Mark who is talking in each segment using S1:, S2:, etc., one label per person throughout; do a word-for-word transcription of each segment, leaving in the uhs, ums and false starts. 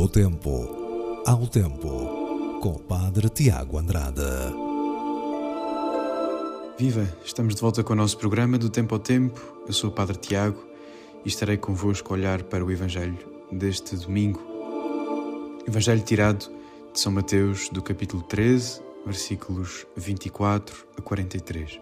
S1: do tempo, ao tempo, com o Padre Tiago Andrade.
S2: Viva! Estamos de volta com o nosso programa do Tempo ao Tempo. Eu sou o Padre Tiago e estarei convosco a olhar para o Evangelho deste domingo. Evangelho tirado de São Mateus, do capítulo treze, versículos vinte e quatro a quarenta e três.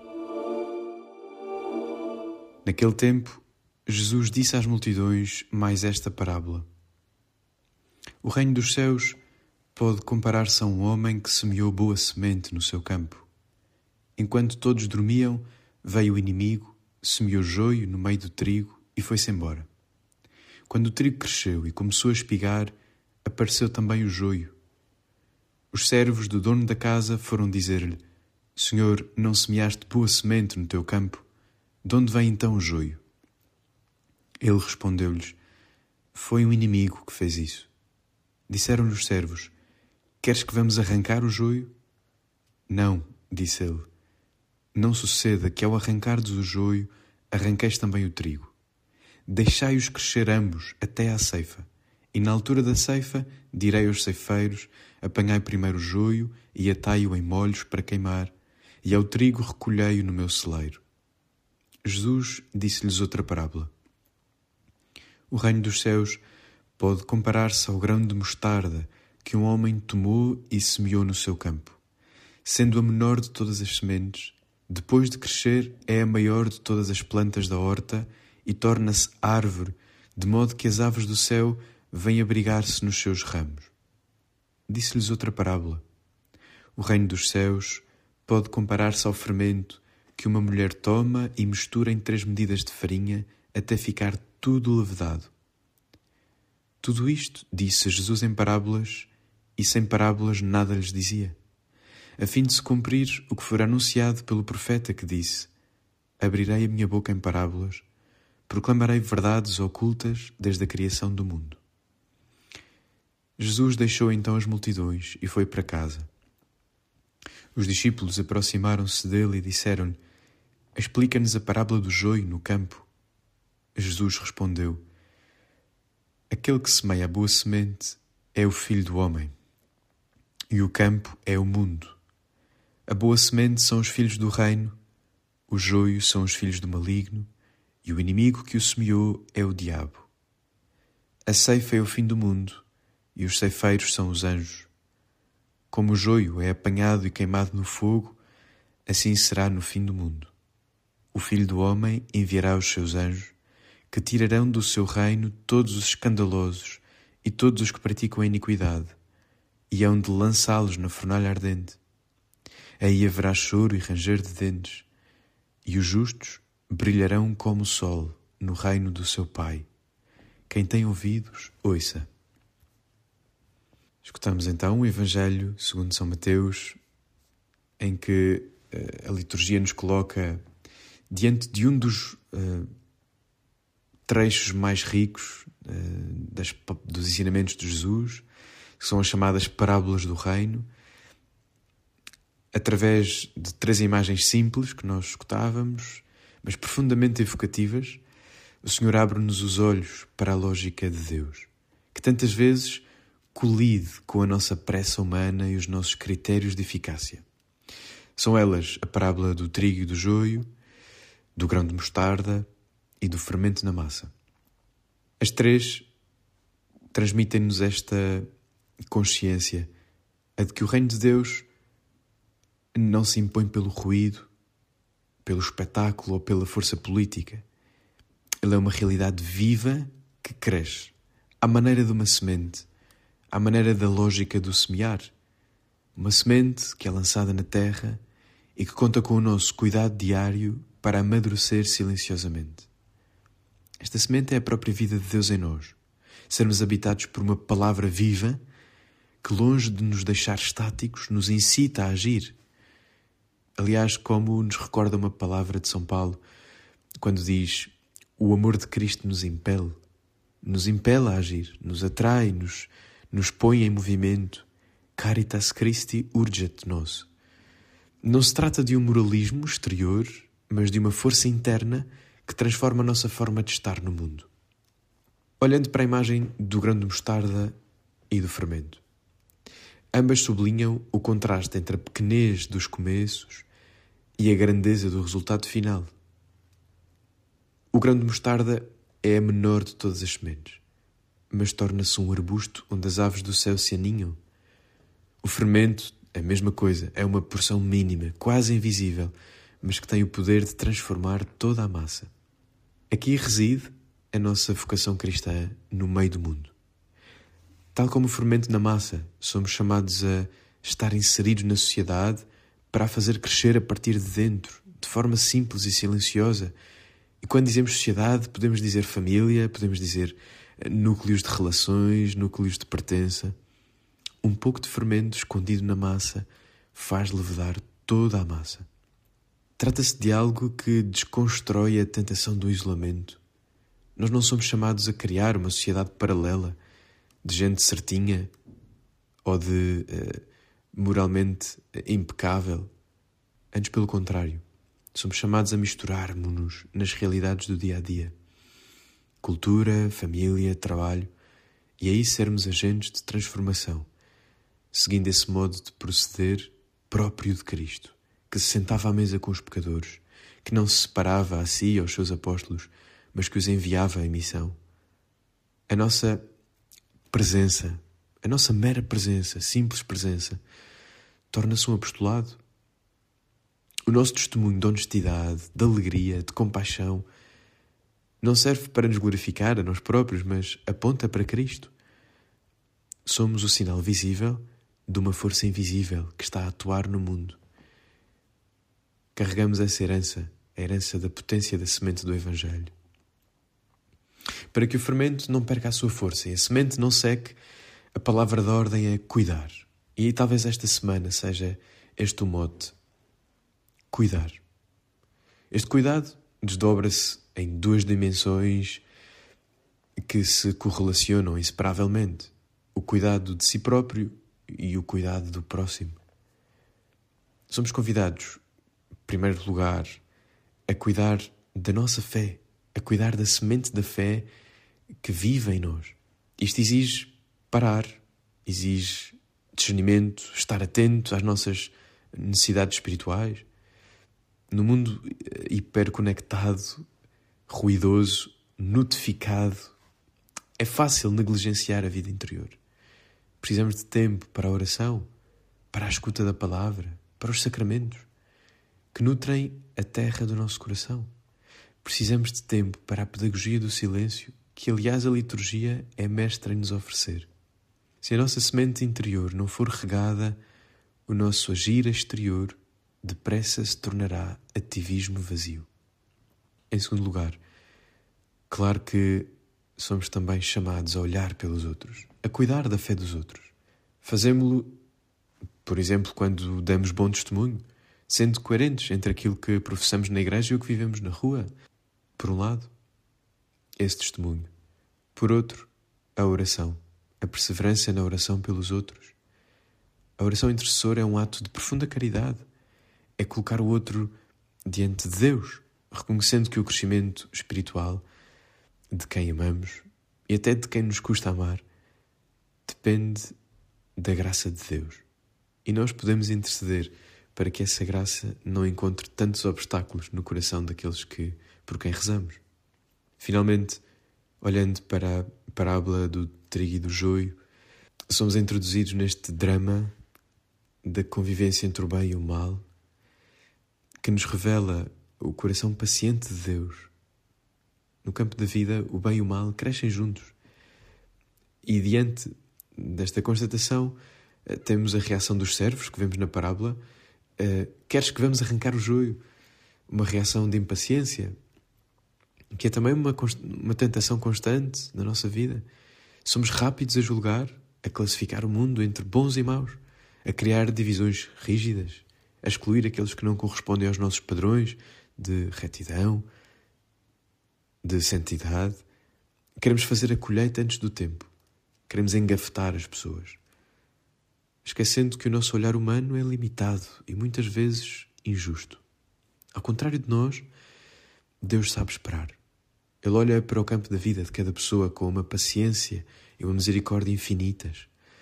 S2: Naquele tempo, Jesus disse às multidões mais esta parábola. O reino dos céus pode comparar-se a um homem que semeou boa semente no seu campo. Enquanto todos dormiam, veio o inimigo, semeou joio no meio do trigo e foi-se embora. Quando o trigo cresceu e começou a espigar, apareceu também o joio. Os servos do dono da casa foram dizer-lhe: Senhor, não semeaste boa semente no teu campo? De onde vem então o joio? Ele respondeu-lhes: Foi um inimigo que fez isso. Disseram-lhe os servos: Queres que vamos arrancar o joio? Não, disse ele. Não suceda que ao arrancardes o joio, arranqueis também o trigo. Deixai-os crescer ambos até à ceifa. E na altura da ceifa, direi aos ceifeiros: Apanhai primeiro o joio e atai-o em molhos para queimar, e ao trigo recolhei-o no meu celeiro. Jesus disse-lhes outra parábola. O reino dos céus pode comparar-se ao grão de mostarda que um homem tomou e semeou no seu campo. Sendo a menor de todas as sementes, depois de crescer é a maior de todas as plantas da horta e torna-se árvore, de modo que as aves do céu vêm abrigar-se nos seus ramos. Disse-lhes outra parábola. O reino dos céus pode comparar-se ao fermento que uma mulher toma e mistura em três medidas de farinha até ficar tudo levedado. Tudo isto disse Jesus em parábolas, e sem parábolas nada lhes dizia, a fim de se cumprir o que fora anunciado pelo profeta que disse: Abrirei a minha boca em parábolas, proclamarei verdades ocultas desde a criação do mundo. Jesus deixou então as multidões e foi para casa. Os discípulos aproximaram-se dele e disseram-lhe: Explica-nos a parábola do joio no campo. Jesus respondeu: Aquele que semeia a boa semente é o Filho do Homem, e o campo é o mundo. A boa semente são os filhos do reino, o joio são os filhos do maligno, e o inimigo que o semeou é o diabo. A ceifa é o fim do mundo, e os ceifeiros são os anjos. Como o joio é apanhado e queimado no fogo, assim será no fim do mundo. O Filho do Homem enviará os seus anjos, que tirarão do seu reino todos os escandalosos e todos os que praticam a iniquidade, e hão de lançá-los na fornalha ardente. Aí haverá choro e ranger de dentes, e os justos brilharão como o sol no reino do seu Pai. Quem tem ouvidos, ouça. Escutamos então o Evangelho segundo São Mateus, em que uh, a liturgia nos coloca diante de um dos uh, trechos mais ricos uh, das, dos ensinamentos de Jesus, que são as chamadas parábolas do reino, através de três imagens simples que nós escutávamos, mas profundamente evocativas. O Senhor abre-nos os olhos para a lógica de Deus, que tantas vezes colide com a nossa pressa humana e os nossos critérios de eficácia. São elas a parábola do trigo e do joio, do grão de mostarda e do fermento na massa. As três transmitem-nos esta consciência, a de que o reino de Deus não se impõe pelo ruído, pelo espetáculo ou pela força política. Ele é uma realidade viva que cresce, à maneira de uma semente, à maneira da lógica do semear. Uma semente que é lançada na terra e que conta com o nosso cuidado diário para amadurecer silenciosamente. Esta semente é a própria vida de Deus em nós. Sermos habitados por uma palavra viva que, longe de nos deixar estáticos, nos incita a agir. Aliás, como nos recorda uma palavra de São Paulo, quando diz: o amor de Cristo nos impele, nos impele a agir, nos atrai, nos, nos põe em movimento. Caritas Christi urget nos. Não se trata de um moralismo exterior, mas de uma força interna que transforma a nossa forma de estar no mundo. Olhando para a imagem do grão de mostarda e do fermento. Ambas sublinham o contraste entre a pequenez dos começos e a grandeza do resultado final. O grão de mostarda é a menor de todas as sementes, mas torna-se um arbusto onde as aves do céu se aninham. O fermento é a mesma coisa, é uma porção mínima, quase invisível, mas que tem o poder de transformar toda a massa. Aqui reside a nossa vocação cristã no meio do mundo. Tal como o fermento na massa, somos chamados a estar inseridos na sociedade para a fazer crescer a partir de dentro, de forma simples e silenciosa. E quando dizemos sociedade, podemos dizer família, podemos dizer núcleos de relações, núcleos de pertença. Um pouco de fermento escondido na massa faz levedar toda a massa. Trata-se de algo que desconstrói a tentação do isolamento. Nós não somos chamados a criar uma sociedade paralela, de gente certinha ou de uh, moralmente impecável. Antes, pelo contrário, somos chamados a misturar-nos nas realidades do dia-a-dia. Cultura, família, trabalho, e aí sermos agentes de transformação, seguindo esse modo de proceder próprio de Cristo, que se sentava à mesa com os pecadores, que não se separava a si e aos seus apóstolos, mas que os enviava em missão. A nossa presença, a nossa mera presença, simples presença, torna-se um apostolado. O nosso testemunho de honestidade, de alegria, de compaixão, não serve para nos glorificar a nós próprios, mas aponta para Cristo. Somos o sinal visível de uma força invisível que está a atuar no mundo. Carregamos essa herança, a herança da potência da semente do Evangelho. Para que o fermento não perca a sua força e a semente não seque, a palavra de ordem é cuidar. E talvez esta semana seja este o mote. Cuidar. Este cuidado desdobra-se em duas dimensões que se correlacionam inseparavelmente. O cuidado de si próprio e o cuidado do próximo. Somos convidados, em primeiro lugar, a cuidar da nossa fé, a cuidar da semente da fé que vive em nós. Isto exige parar, exige discernimento, estar atento às nossas necessidades espirituais. No mundo hiperconectado, ruidoso, notificado, é fácil negligenciar a vida interior. Precisamos de tempo para a oração, para a escuta da palavra, para os sacramentos, que nutrem a terra do nosso coração. Precisamos de tempo para a pedagogia do silêncio, que aliás a liturgia é mestra em nos oferecer. Se a nossa semente interior não for regada, o nosso agir exterior depressa se tornará ativismo vazio. Em segundo lugar, claro que somos também chamados a olhar pelos outros, a cuidar da fé dos outros. Fazemo-lo, por exemplo, quando damos bom testemunho, sendo coerentes entre aquilo que professamos na igreja e o que vivemos na rua. Por um lado, esse testemunho. Por outro, a oração, a perseverança na oração pelos outros. A oração intercessora é um ato de profunda caridade. É colocar o outro diante de Deus, reconhecendo que o crescimento espiritual de quem amamos e até de quem nos custa amar depende da graça de Deus. E nós podemos interceder para que essa graça não encontre tantos obstáculos no coração daqueles que, por quem rezamos. Finalmente, olhando para a parábola do trigo e do joio, somos introduzidos neste drama da convivência entre o bem e o mal, que nos revela o coração paciente de Deus. No campo da vida, o bem e o mal crescem juntos. E diante desta constatação, temos a reação dos servos, que vemos na parábola. Queres que vamos arrancar o joio? Uma reação de impaciência, que é também uma, uma tentação constante na nossa vida. Somos rápidos a julgar, a classificar o mundo entre bons e maus, a criar divisões rígidas, a excluir aqueles que não correspondem aos nossos padrões de retidão, de santidade. Queremos fazer a colheita antes do tempo. Queremos engafetar as pessoas, esquecendo que o nosso olhar humano é limitado e muitas vezes injusto. Ao contrário de nós, Deus sabe esperar. Ele olha para o campo da vida de cada pessoa com uma paciência e uma misericórdia infinitas,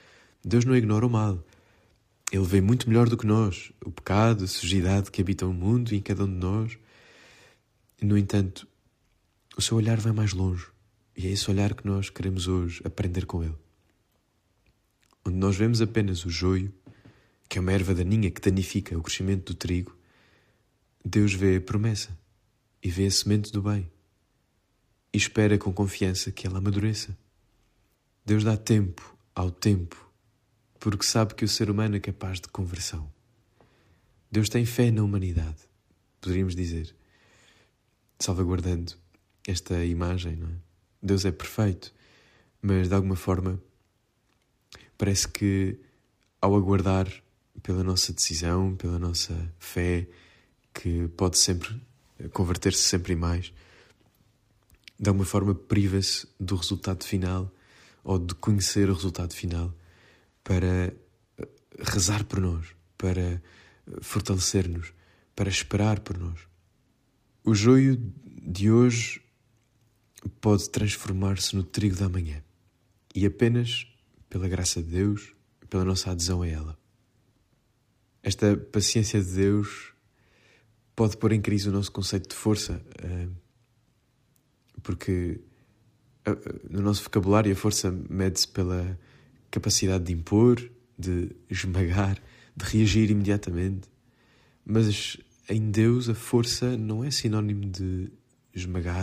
S2: Deus não ignora o mal. Ele vê muito melhor do que nós o pecado, a sujidade que habita o mundo e em cada um de nós. No entanto, o seu olhar vai mais longe. E é esse olhar que nós queremos hoje aprender com ele. Onde nós vemos apenas o joio, que é uma erva daninha que danifica o crescimento do trigo, Deus vê a promessa e vê a semente do bem e espera com confiança que ela amadureça. Deus dá tempo ao tempo, porque sabe que o ser humano é capaz de conversão. Deus tem fé na humanidade, poderíamos dizer, salvaguardando esta imagem, não é? Deus é perfeito, mas de alguma forma parece que ao aguardar pela nossa decisão, pela nossa fé, que pode sempre converter-se sempre mais, de alguma forma priva-se do resultado final ou de conhecer o resultado final para rezar por nós, para fortalecer-nos, para esperar por nós. O joio de hoje pode transformar-se no trigo da manhã e apenas pela graça de Deus, pela nossa adesão a ela. Esta paciência de Deus pode pôr em crise o nosso conceito de força, porque no nosso vocabulário a força mede-se pela capacidade de impor, de esmagar, de reagir imediatamente. Mas em Deus a força não é sinónimo de esmagar,